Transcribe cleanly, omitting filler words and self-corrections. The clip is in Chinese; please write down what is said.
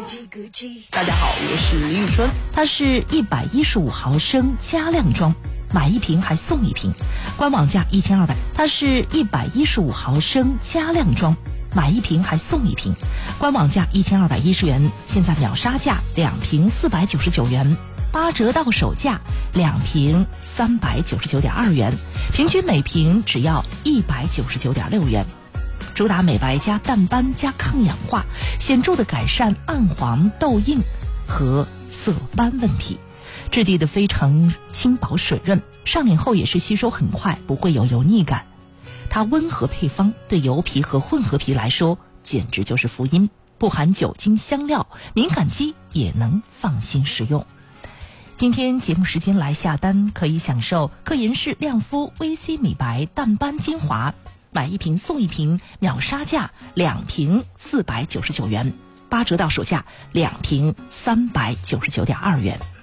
大家好，我是玉春。 它是115毫升加量装，买一瓶还送一瓶，官网价1200。它是115毫升加量装，买一瓶还送一瓶，官网价1210元，现在秒杀价2瓶499元，8折到手价2瓶399.2元，平均每瓶只要199.6元。主打美白加淡斑加抗氧化，显著的改善暗黄痘印和色斑问题，质地的非常轻薄水润，上脸后也是吸收很快，不会有油腻感。它温和配方，对油皮和混合皮来说简直就是福音，不含酒精香料，敏感肌也能放心使用。今天节目时间来下单，可以享受科颜氏亮肤 VC 美白淡斑精华，买一瓶送一瓶，秒杀价2瓶499元，8折到手价2瓶399.2元。